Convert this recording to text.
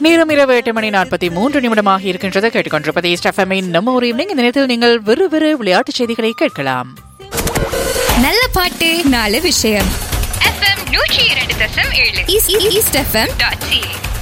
நேரம் இரவு 8:43 இருக்கின்றது. கேட்டுக்கொண்டிருப்பது ஈஸ்ட் எஃப்எம்மின் நம்ம ஒரு ஈவினிங். இந்த நேரத்தில் நீங்கள் வெறு விளையாட்டு செய்திகளை கேட்கலாம். நல்ல பாட்டு, நல்ல விஷயம். FM 102.7 east எஃப்எம்.ca